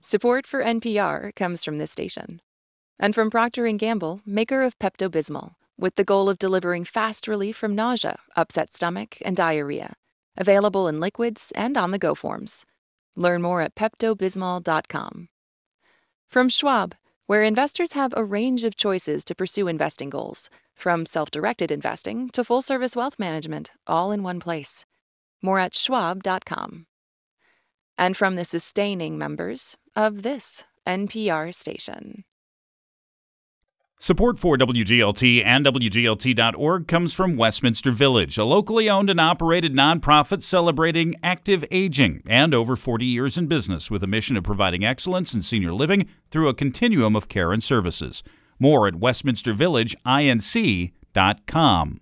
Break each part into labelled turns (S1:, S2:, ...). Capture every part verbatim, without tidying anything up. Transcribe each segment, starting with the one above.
S1: Support for N P R comes from this station. And from Procter and Gamble, maker of Pepto-Bismol, with the goal of delivering fast relief from nausea, upset stomach, and diarrhea. Available in liquids and on-the-go forms. Learn more at pepto bismol dot com. From Schwab, where investors have a range of choices to pursue investing goals, from self-directed investing to full-service wealth management, all in one place. More at schwab dot com. And from the sustaining members of this N P R station.
S2: Support for W G L T and W G L T dot org comes from Westminster Village, a locally owned and operated nonprofit celebrating active aging and over forty years in business with a mission of providing excellence in senior living through a continuum of care and services. More at westminster village inc dot com.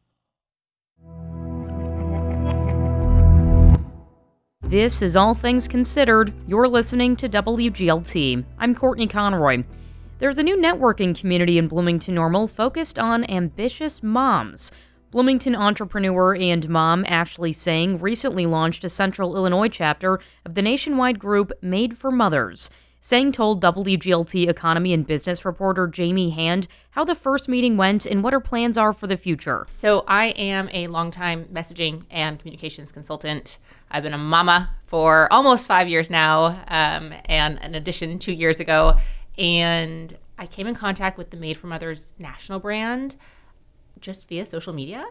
S3: This is All Things Considered. You're listening to W G L T. I'm Courtney Conroy. There's a new networking community in Bloomington Normal focused on ambitious moms. Bloomington entrepreneur and mom Ashley Sang recently launched a Central Illinois chapter of the nationwide group Made for Mothers. Sang told W G L T economy and business reporter Jamie Hand how the first meeting went and what her plans are for the future.
S4: So I am a longtime messaging and communications consultant. I've been a mama for almost five years now, um, and in addition, two years ago. And I came in contact with the Made for Mothers national brand just via social media.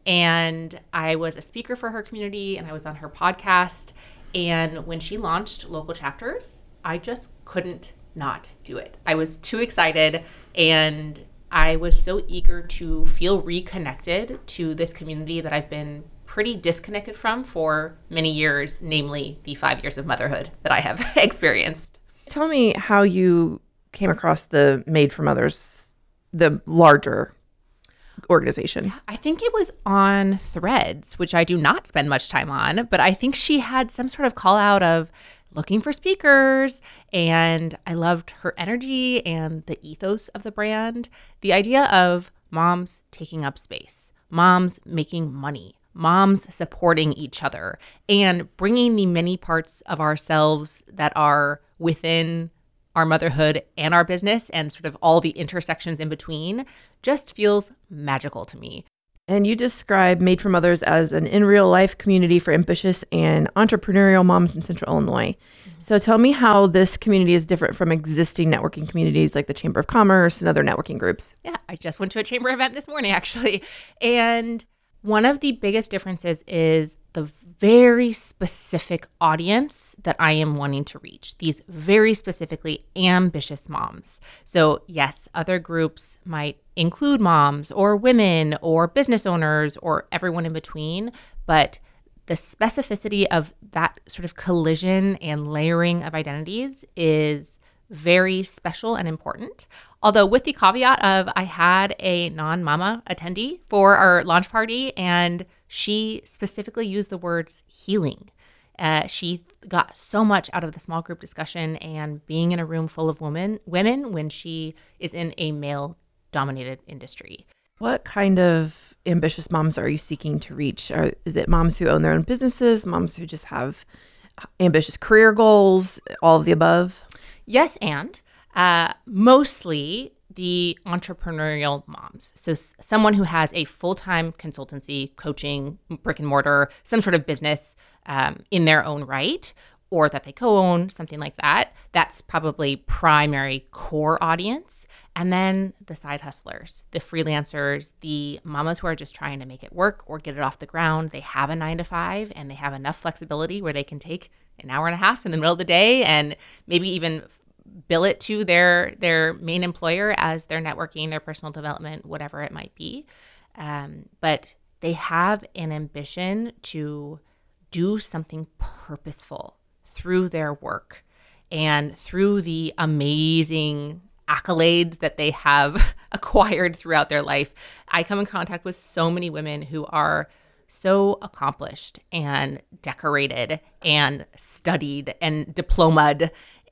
S4: And I was a speaker for her community, and I was on her podcast. And when she launched local chapters, I just couldn't not do it. I was too excited, and I was so eager to feel reconnected to this community that I've been pretty disconnected from for many years, namely the five years of motherhood that I have experienced.
S5: Tell me how you came across the Made for Mothers, the larger organization.
S4: I think it was on Threads, which I do not spend much time on, but I think she had some sort of call out of looking for speakers, and I loved her energy and the ethos of the brand. The idea of moms taking up space, moms making money, moms supporting each other, and bringing the many parts of ourselves that are within our motherhood and our business and sort of all the intersections in between just feels magical to me.
S5: And you describe Made for Mothers as an in real life community for ambitious and entrepreneurial moms in Central Illinois. Mm-hmm. So tell me how this community is different from existing networking communities like the Chamber of Commerce and other networking groups.
S4: Yeah, I just went to a chamber event this morning, actually. And one of the biggest differences is the very specific audience that I am wanting to reach, these very specifically ambitious moms. So yes, other groups might include moms or women or business owners or everyone in between, but the specificity of that sort of collision and layering of identities is very special and important. Although with the caveat of I had a non-mama attendee for our launch party, and she specifically used the words healing. Uh, she got so much out of the small group discussion and being in a room full of women, women when she is in a male-dominated industry.
S5: What kind of ambitious moms are you seeking to reach? Are, is it moms who own their own businesses, moms who just have ambitious career goals, all of the above?
S4: Yes, and uh, mostly the entrepreneurial moms. So s- someone who has a full-time consultancy, coaching, brick and mortar, some sort of business um, in their own right, or that they co-own, something like that. That's probably primary core audience. And then the side hustlers, the freelancers, the mamas who are just trying to make it work or get it off the ground. They have a nine to five and they have enough flexibility where they can take an hour and a half in the middle of the day and maybe even bill it to their their main employer as their networking, their personal development, whatever it might be. Um, but they have an ambition to do something purposeful through their work and through the amazing accolades that they have acquired throughout their life. I come in contact with so many women who are so accomplished and decorated and studied and diplomaed,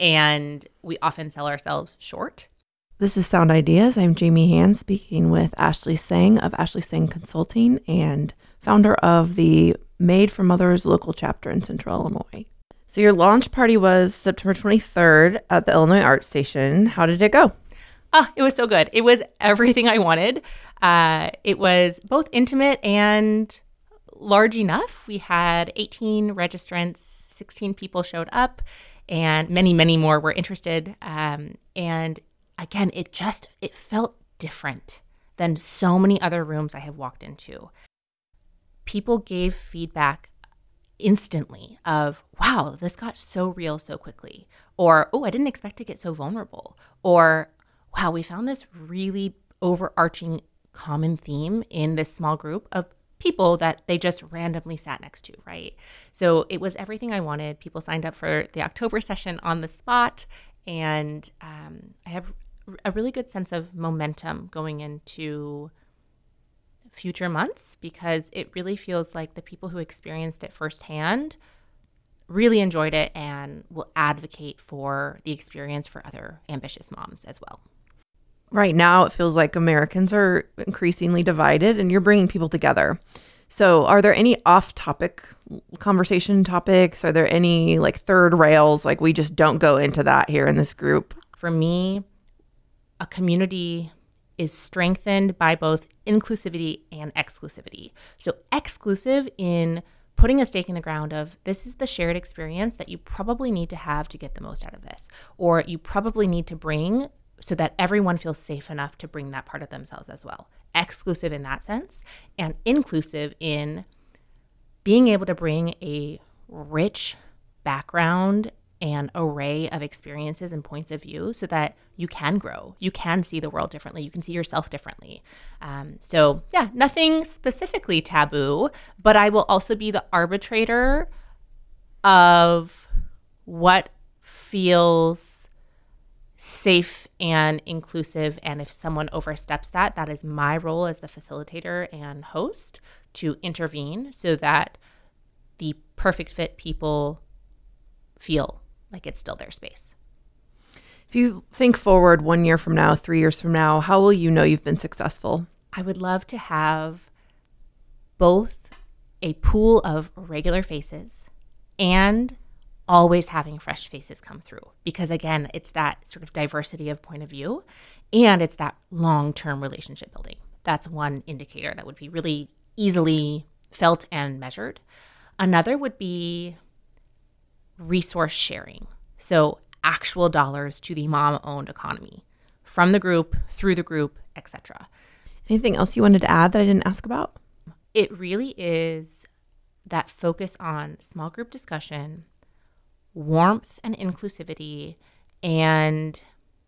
S4: and we often sell ourselves short.
S5: This is Sound Ideas. I'm Jamie Hand, speaking with Ashley Sang of Ashley Sang Consulting and founder of the Made for Mothers local chapter in Central Illinois. So your launch party was September twenty-third at the Illinois Art Station. How did it go?
S4: Oh, it was so good. It was everything I wanted. Uh, it was both intimate and large enough. We had eighteen registrants, sixteen people showed up, and many, many more were interested. Um, and again, it just, it felt different than so many other rooms I have walked into. People gave feedback instantly of, wow, this got so real so quickly. Or, oh, I didn't expect to get so vulnerable. Or, wow, we found this really overarching common theme in this small group of people that they just randomly sat next to, right? So it was everything I wanted. People signed up for the October session on the spot. And um, I have a really good sense of momentum going into future months, because it really feels like the people who experienced it firsthand really enjoyed it and will advocate for the experience for other ambitious moms as well.
S5: Right now, it feels like Americans are increasingly divided and you're bringing people together. So are there any off-topic conversation topics? Are there any like third rails? Like we just don't go into that here in this group?
S4: For me, a community is strengthened by both inclusivity and exclusivity. So exclusive in putting a stake in the ground of, this is the shared experience that you probably need to have to get the most out of this, or you probably need to bring so that everyone feels safe enough to bring that part of themselves as well. Exclusive in that sense, and inclusive in being able to bring a rich background and array of experiences and points of view so that you can grow, you can see the world differently, you can see yourself differently. Um, so yeah, nothing specifically taboo, but I will also be the arbitrator of what feels safe and inclusive. And if someone oversteps that, that is my role as the facilitator and host to intervene so that the perfect fit people feel like it's still their space.
S5: If you think forward one year from now, three years from now, how will you know you've been successful?
S4: I would love to have both a pool of regular faces and always having fresh faces come through. Because again, it's that sort of diversity of point of view, and it's that long-term relationship building. That's one indicator that would be really easily felt and measured. Another would be resource sharing. So actual dollars to the mom-owned economy from the group, through the group, et cetera.
S5: Anything else you wanted to add that I didn't ask about?
S4: It really is that focus on small group discussion, warmth and inclusivity, and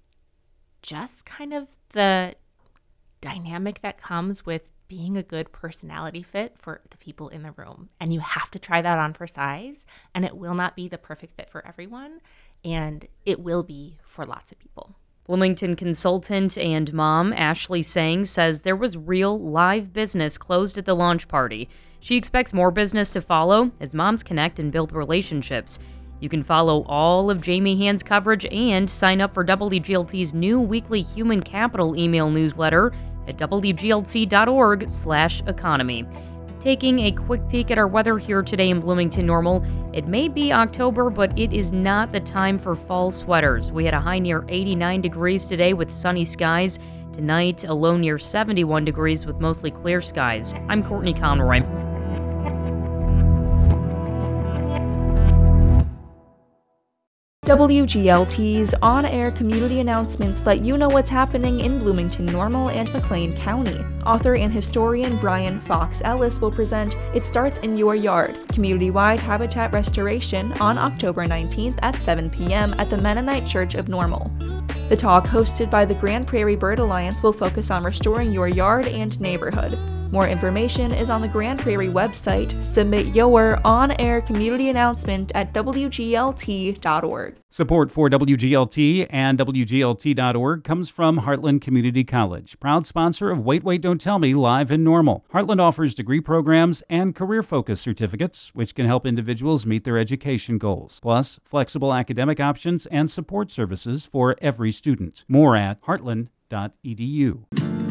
S4: just kind of the dynamic that comes with being a good personality fit for the people in the room. And you have to try that on for size, and it will not be the perfect fit for everyone, and it will be for lots of people.
S3: Bloomington consultant and mom Ashley Sang says there was real live business closed at the launch party. She expects more business to follow as moms connect and build relationships. You can follow all of Jamie Hand's coverage and sign up for W G L T's new weekly human capital email newsletter at W G L T dot org slash economy. Taking a quick peek at our weather here today in Bloomington Normal, it may be October, but it is not the time for fall sweaters. We had a high near eighty-nine degrees today with sunny skies. Tonight, a low near seventy-one degrees with mostly clear skies. I'm Courtney Conroy.
S6: W G L T's on-air community announcements let you know what's happening in Bloomington Normal and McLean County. Author and historian Brian Fox Ellis will present It Starts in Your Yard, community-wide habitat restoration on October nineteenth at seven p.m. at the Mennonite Church of Normal. The talk, hosted by the Grand Prairie Bird Alliance, will focus on restoring your yard and neighborhood. More information is on the Grand Prairie website. Submit your on-air community announcement at W G L T dot org.
S2: Support for W G L T and W G L T dot org comes from Heartland Community College, proud sponsor of Wait, Wait, Don't Tell Me Live and Normal. Heartland offers degree programs and career-focused certificates, which can help individuals meet their education goals, plus flexible academic options and support services for every student. More at heartland dot e d u.